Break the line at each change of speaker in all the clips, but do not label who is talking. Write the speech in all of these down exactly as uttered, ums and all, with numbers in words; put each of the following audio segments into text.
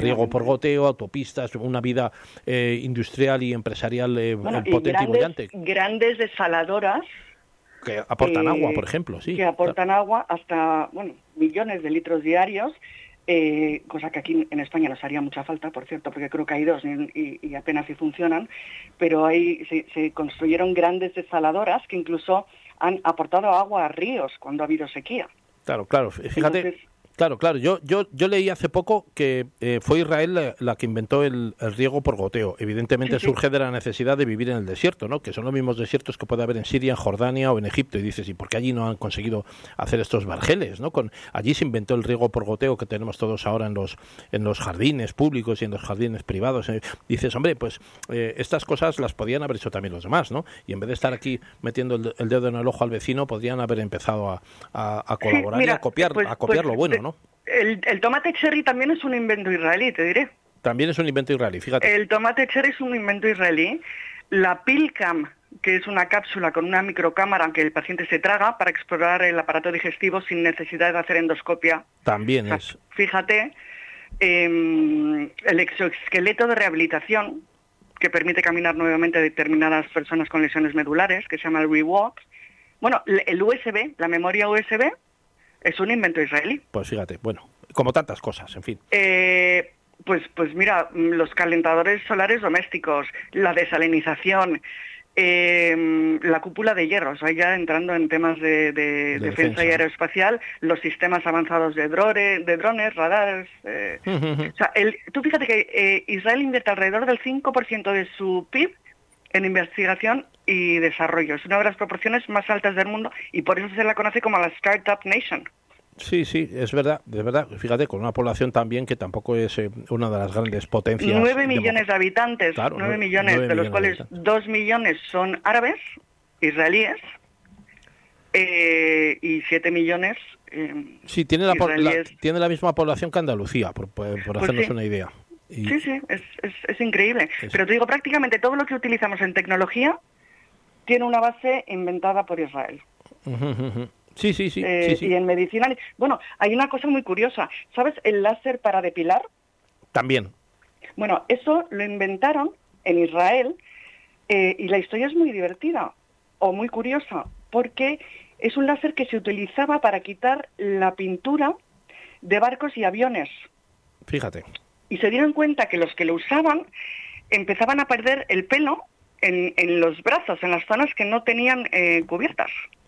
riego por goteo, autopistas, una vida eh, industrial y empresarial eh,
bueno,
potente y,
grandes,
y brillante.
Grandes desaladoras
que aportan
eh,
agua, por ejemplo, sí.
Que aportan agua hasta, bueno, millones de litros diarios, eh, cosa que aquí en España nos haría mucha falta, por cierto, porque creo que hay dos y, y apenas si funcionan, pero ahí se, se construyeron grandes desaladoras que incluso han aportado agua a ríos cuando ha habido sequía.
Claro, claro, fíjate...
Entonces,
Claro, claro. Yo, yo, yo leí hace poco que eh, fue Israel la, la que inventó el, el riego por goteo. Evidentemente sí, surge sí. de la necesidad de vivir en el desierto, ¿no? Que son los mismos desiertos que puede haber en Siria, en Jordania o en Egipto. Y dices, ¿y por qué allí no han conseguido hacer estos vergeles, ¿no? Con, allí se inventó el riego por goteo que tenemos todos ahora en los, en los jardines públicos y en los jardines privados. Eh, dices, hombre, pues eh, estas cosas las podían haber hecho también los demás, ¿no? Y en vez de estar aquí metiendo el, el dedo en el ojo al vecino, podrían haber empezado a, a, a colaborar sí, mira, y a copiar, pues, a copiar pues, lo bueno, ¿no?
El, el tomate cherry también es un invento israelí, te diré.
También es un invento israelí, fíjate.
El tomate cherry es un invento israelí. La Pilcam, que es una cápsula con una microcámara que el paciente se traga para explorar el aparato digestivo sin necesidad de hacer endoscopia.
También
o sea,
es.
Fíjate, eh, el exoesqueleto de rehabilitación, que permite caminar nuevamente a determinadas personas con lesiones medulares, que se llama el ReWalk. Bueno, el U S B, la memoria U S B, es un invento israelí.
Pues fíjate, bueno, como tantas cosas, en fin.
Eh, pues, pues mira, los calentadores solares domésticos, la desalinización, eh, la cúpula de hierro, o sea, ya entrando en temas de, de, de defensa, defensa y aeroespacial, los sistemas avanzados de, drone, de drones, radares. Eh, uh-huh. O sea, el, tú fíjate que eh, Israel invierte alrededor del cinco por ciento de su P I B en investigación y desarrollo. Es una de las proporciones más altas del mundo y por eso se la conoce como la Startup Nation.
Sí, sí, es verdad, es verdad. Fíjate, con una población también que tampoco es eh, una de las grandes potencias.
Nueve millones de habitantes,
claro,
nueve millones, nueve de los cuales de dos millones son árabes, israelíes, eh, y siete millones eh,
sí, tiene la, la, tiene la misma población que Andalucía, por, por, por
pues
hacernos
sí.
una idea.
Y... Sí, sí, es, es, es increíble. Es... Pero te digo, prácticamente todo lo que utilizamos en tecnología tiene una base inventada por Israel.
Uh-huh, uh-huh. Sí, sí, sí,
eh,
sí, sí.
Y en medicina... Bueno, hay una cosa muy curiosa. ¿Sabes el láser para depilar?
También.
Bueno, eso lo inventaron en Israel eh, y la historia es muy divertida o muy curiosa porque es un láser que se utilizaba para quitar la pintura de barcos y aviones.
Fíjate.
Y se dieron cuenta que los que lo usaban empezaban a perder el pelo en, en los brazos, en las zonas que no tenían eh, cubiertas.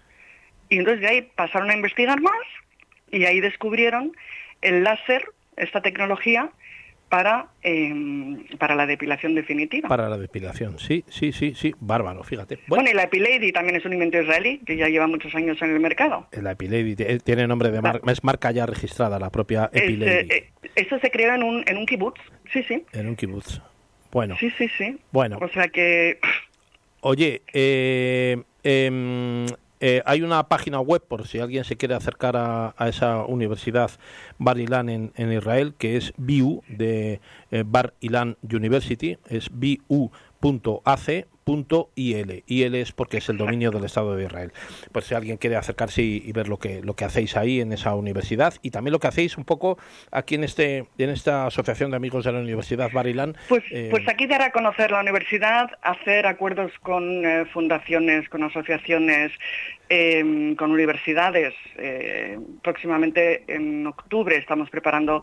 Y entonces de ahí pasaron a investigar más y ahí descubrieron el láser, esta tecnología, para, eh, para la depilación definitiva.
Para la depilación, sí, sí, sí, sí, bárbaro, fíjate.
Bueno, bueno y la Epilady también es un invento israelí, que ya lleva muchos años en el mercado.
La Epilady tiene nombre de marca, es marca ya registrada, la propia Epilady.
Es, eh, eso se creó en un, en un kibutz, sí, sí.
En un kibutz, bueno.
Sí, sí, sí.
Bueno.
O sea que...
Oye, eh... eh Eh, hay una página web, por si alguien se quiere acercar a, a esa universidad Bar Ilan en, en Israel, que es B I U, de eh, Bar Ilan University, es b u punto a c punto i l. I L es porque es el dominio del Estado de Israel. Pues si alguien quiere acercarse y, y ver lo que lo que hacéis ahí en esa universidad y también lo que hacéis un poco aquí en este en esta asociación de amigos de la Universidad Bar Ilan.
Pues,
eh,
pues aquí dar a conocer la universidad, hacer acuerdos con eh, fundaciones, con asociaciones, eh, con universidades. Eh, próximamente en octubre estamos preparando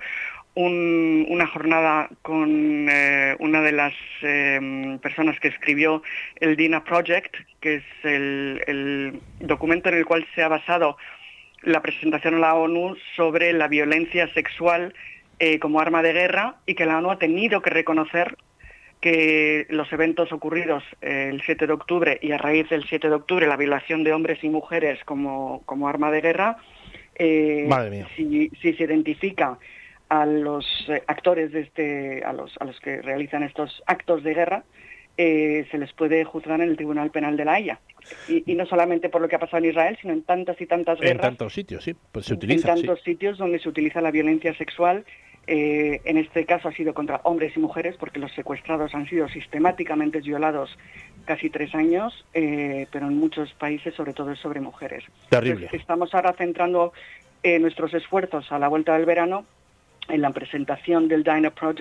Un, una jornada con eh, una de las eh, personas que escribió el DINA Project, que es el, el documento en el cual se ha basado la presentación a la ONU sobre la violencia sexual eh, como arma de guerra y que la ONU ha tenido que reconocer que los eventos ocurridos eh, el siete de octubre y a raíz del siete de octubre, la violación de hombres y mujeres como, como arma de guerra, eh,
Madre mía.
Si, si se identifica a los eh, actores de este, a los a los que realizan estos actos de guerra, eh, se les puede juzgar en el Tribunal Penal de la Haya. Y, y no solamente por lo que ha pasado en Israel, sino en tantas y tantas guerras.
En tantos sitios, sí, pues se utiliza.
En tantos
sí.
sitios donde se utiliza la violencia sexual. Eh, en este caso ha sido contra hombres y mujeres, porque los secuestrados han sido sistemáticamente violados casi tres años, eh, pero en muchos países, sobre todo, es sobre mujeres.
Terrible.
Entonces, estamos ahora centrando eh, nuestros esfuerzos a la vuelta del verano en la presentación del DINA Project